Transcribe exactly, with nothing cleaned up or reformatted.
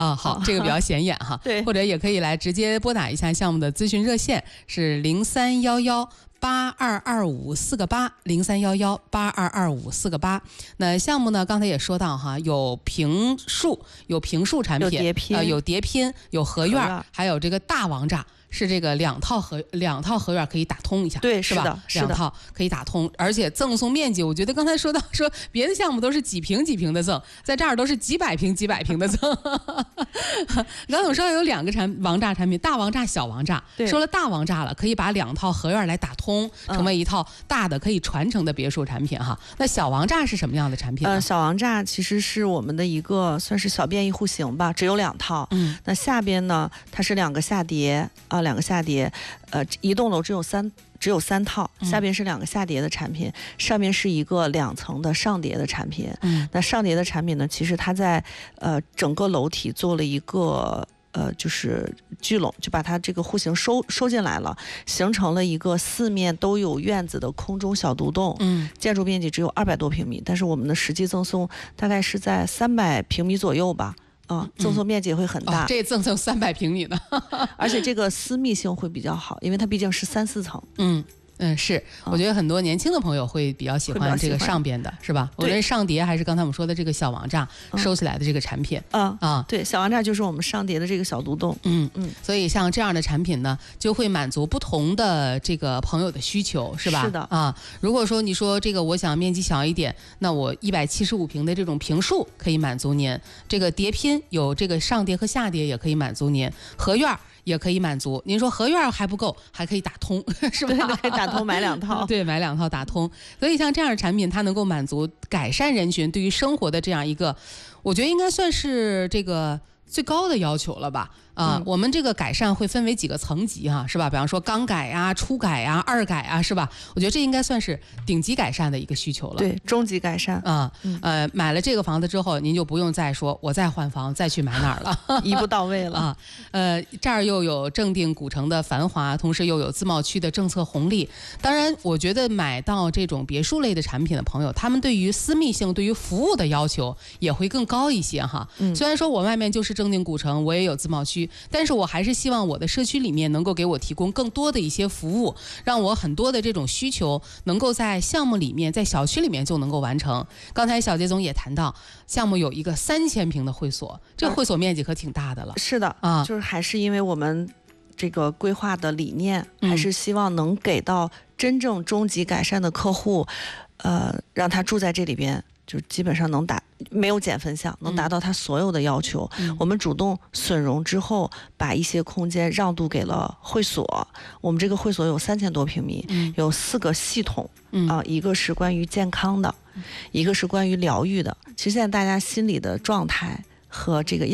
啊，好，这个比较显眼哈。 对， 或者也可以来直接拨打一下项目的咨询热线，是零三幺幺八二二五四个八，零三幺幺八二二五四个八。那项目呢，刚才也说到哈，有平数，有平数产品， 有叠拼， 呃，有叠拼，有合院， 合院还有这个大王炸。是这个两套合两套合院可以打通一下， 对， 是吧？ 是的，是的两套可以打通，而且赠送面积，我觉得刚才说到说别的项目都是几平几平的赠，在这儿都是几百平几百平的赠。刚才我说有两个产王炸产品，大王炸、小王炸。说了大王炸了，可以把两套合院来打通，成为一套大的可以传承的别墅产品哈。嗯、那小王炸是什么样的产品呢？ 呃，小王炸其实是我们的一个算是小变异户型吧，只有两套。嗯，那下边呢，它是两个下叠啊、呃，两个下叠。呃，一栋楼只有三只有三套，下边是两个下叠的产品，嗯、上面是一个两层的上叠的产品。嗯，那上叠的产品呢，其实它在呃整个楼体做了一个呃就是聚拢，就把它这个户型收收进来了，形成了一个四面都有院子的空中小独栋。嗯，建筑面积只有二百多平米，但是我们的实际赠送大概是在三百平米左右吧。啊、嗯，赠送面积也会很大， 哦、这赠送三百平米的， 而且这个私密性会比较好，因为它毕竟是三四层。 嗯。嗯，是，我觉得很多年轻的朋友会比较喜欢这个上边的，是吧？无论上叠还是刚才我们说的这个小王炸收起来的这个产品， 啊、嗯、啊，对，小王炸就是我们上叠的这个小独栋， 嗯嗯，所以像这样的产品呢，就会满足不同的这个朋友的需求，是吧？ 是的啊，如果说你说这个我想面积小一点，那我一百七十五平的这种平数可以满足您，这个叠拼有这个上叠和下叠也可以满足您，合院也可以满足。您说合院还不够，还可以打通，是吧？ 对，可以打通买两套。 对，买两套打通。所以像这样的产品，它能够满足改善人群对于生活的这样一个，我觉得应该算是这个最高的要求了吧。啊、嗯，我们这个改善会分为几个层级哈、啊，是吧？比方说刚改啊、初改啊、二改啊，是吧？我觉得这应该算是顶级改善的一个需求了。 对，中级改善啊、嗯，呃，买了这个房子之后，您就不用再说我再换房再去买哪儿了， 一步到位了啊。呃，这儿又有正定古城的繁华，同时又有自贸区的政策红利。当然，我觉得买到这种别墅类的产品的朋友，他们对于私密性、对于服务的要求也会更高一些哈。嗯，虽然说我外面就是正定古城，我也有自贸区。但是我还是希望我的社区里面能够给我提供更多的一些服务，让我很多的这种需求能够在项目里面，在小区里面就能够完成。刚才小杰总也谈到，项目有一个三千平的会所，这个会所面积可挺大的了。 是的啊，就是还是因为我们这个规划的理念，还是希望能给到真正终极改善的客户，呃，让他住在这里边。就基本上能达没有减分项，能达到他所有的要求。嗯、我们主动损容之后，把一些空间让渡给了会所。我们这个会所有三千多平米，嗯、有四个系统，嗯、啊，一个是关于健康的，嗯、一个是关于疗愈的。其实现在大家心理的状态和这个